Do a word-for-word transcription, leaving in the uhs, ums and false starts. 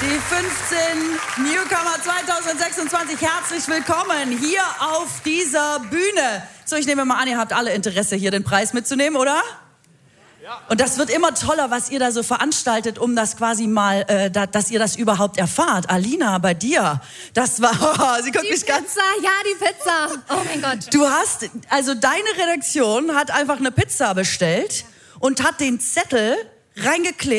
Die fünfzehn Newcomer zweitausendsechsundzwanzig, herzlich willkommen hier auf dieser Bühne. So, ich nehme mal an, ihr habt alle Interesse, hier den Preis mitzunehmen, oder? Ja. Und das wird immer toller, was ihr da so veranstaltet, um das quasi mal, äh, da, dass ihr das überhaupt erfahrt. Alina, bei dir, das war, oh, sie guckt die mich Pizza, ganz... ja, die Pizza. Oh mein Gott. Du hast, also deine Redaktion hat einfach eine Pizza bestellt und hat den Zettel reingeklebt.